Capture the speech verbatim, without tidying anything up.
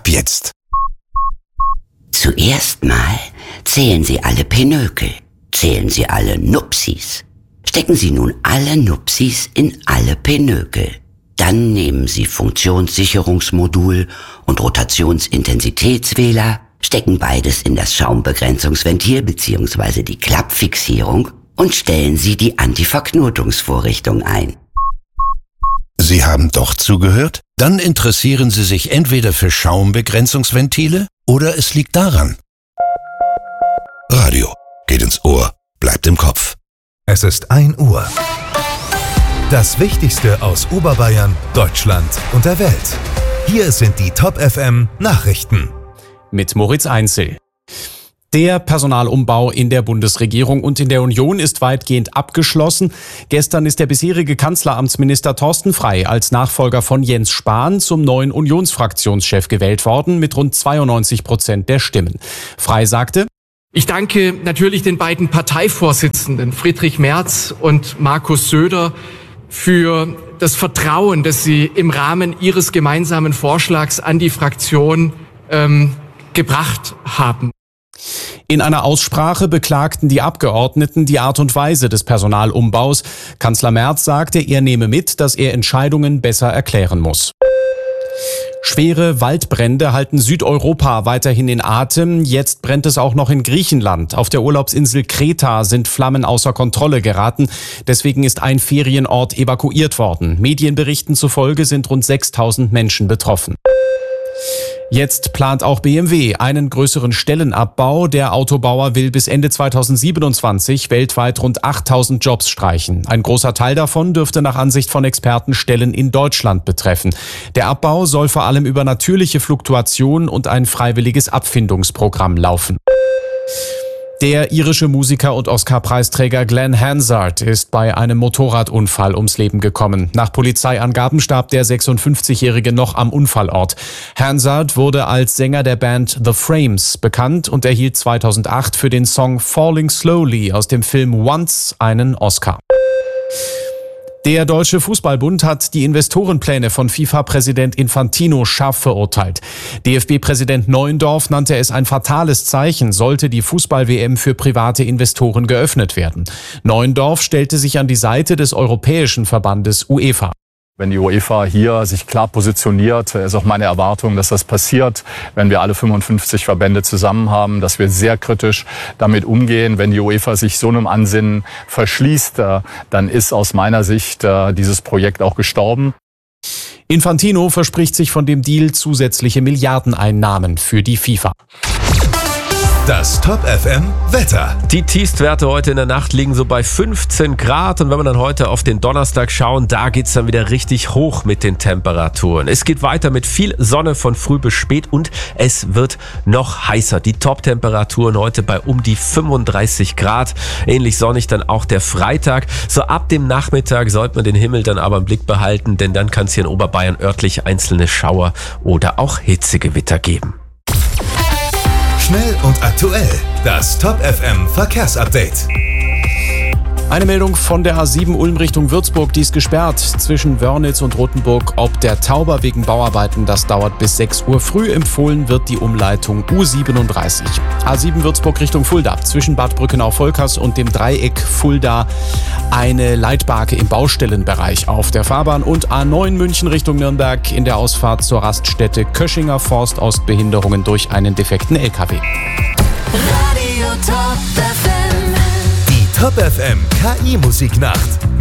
Ab jetzt. Zuerst mal zählen Sie alle Pinökel, zählen Sie alle Nupsis. Stecken Sie nun alle Nupsis in alle Pinökel. Dann nehmen Sie Funktionssicherungsmodul und Rotationsintensitätswähler, stecken beides in das Schaumbegrenzungsventil bzw. die Klappfixierung und stellen Sie die Antiverknotungsvorrichtung ein. Sie haben doch zugehört? Dann interessieren Sie sich entweder für Schaumbegrenzungsventile oder es liegt daran. Radio geht ins Ohr, bleibt im Kopf. Es ist ein Uhr. Das Wichtigste aus Oberbayern, Deutschland und der Welt. Hier sind die Top F M Nachrichten. Mit Moritz Einzel. Der Personalumbau in der Bundesregierung und in der Union ist weitgehend abgeschlossen. Gestern ist der bisherige Kanzleramtsminister Thorsten Frey als Nachfolger von Jens Spahn zum neuen Unionsfraktionschef gewählt worden mit rund zweiundneunzig Prozent der Stimmen. Frey sagte: Ich danke natürlich den beiden Parteivorsitzenden Friedrich Merz und Markus Söder für das Vertrauen, das sie im Rahmen ihres gemeinsamen Vorschlags an die Fraktion ähm, gebracht haben. In einer Aussprache beklagten die Abgeordneten die Art und Weise des Personalumbaus. Kanzler Merz sagte, er nehme mit, dass er Entscheidungen besser erklären muss. Schwere Waldbrände halten Südeuropa weiterhin in Atem. Jetzt brennt es auch noch in Griechenland. Auf der Urlaubsinsel Kreta sind Flammen außer Kontrolle geraten. Deswegen ist ein Ferienort evakuiert worden. Medienberichten zufolge sind rund sechstausend Menschen betroffen. Jetzt plant auch B M W einen größeren Stellenabbau. Der Autobauer will bis Ende zweitausendsiebenundzwanzig weltweit rund achttausend Jobs streichen. Ein großer Teil davon dürfte nach Ansicht von Experten Stellen in Deutschland betreffen. Der Abbau soll vor allem über natürliche Fluktuation und ein freiwilliges Abfindungsprogramm laufen. Der irische Musiker und Oscar-Preisträger Glenn Hansard ist bei einem Motorradunfall ums Leben gekommen. Nach Polizeiangaben starb der sechsundfünfzigjährige noch am Unfallort. Hansard wurde als Sänger der Band The Frames bekannt und erhielt zweitausendacht für den Song Falling Slowly aus dem Film Once einen Oscar. Der Deutsche Fußballbund hat die Investorenpläne von FIFA-Präsident Infantino scharf verurteilt. D F B-Präsident Neuendorf nannte es ein fatales Zeichen, sollte die Fußball-W M für private Investoren geöffnet werden. Neuendorf stellte sich an die Seite des europäischen Verbandes UEFA. Wenn die UEFA hier sich klar positioniert, ist auch meine Erwartung, dass das passiert, wenn wir alle fünfundfünfzig Verbände zusammen haben, dass wir sehr kritisch damit umgehen. Wenn die UEFA sich so einem Ansinnen verschließt, dann ist aus meiner Sicht dieses Projekt auch gestorben. Infantino verspricht sich von dem Deal zusätzliche Milliardeneinnahmen für die FIFA. Das Top F M Wetter. Die Tiefstwerte heute in der Nacht liegen so bei fünfzehn Grad und wenn wir dann heute auf den Donnerstag schauen, da geht's dann wieder richtig hoch mit den Temperaturen. Es geht weiter mit viel Sonne von früh bis spät und es wird noch heißer. Die Top-Temperaturen heute bei um die fünfunddreißig Grad. Ähnlich sonnig dann auch der Freitag. So ab dem Nachmittag sollte man den Himmel dann aber im Blick behalten, denn dann kann es hier in Oberbayern örtlich einzelne Schauer oder auch Hitzegewitter geben. Schnell und aktuell. Das Top F M Verkehrsupdate. Eine Meldung von der A sieben Ulm Richtung Würzburg, die ist gesperrt zwischen Wörnitz und Rothenburg ob der Tauber wegen Bauarbeiten. Das dauert bis sechs Uhr früh. Empfohlen wird die Umleitung U siebenunddreißig. A sieben Würzburg Richtung Fulda zwischen Bad Brückenau-Volkers und dem Dreieck Fulda eine Leitbarke im Baustellenbereich auf der Fahrbahn und A neun München Richtung Nürnberg in der Ausfahrt zur Raststätte Köschinger Forst aus Behinderungen durch einen defekten L K W. Radio Top F M. Top F M K I-Musiknacht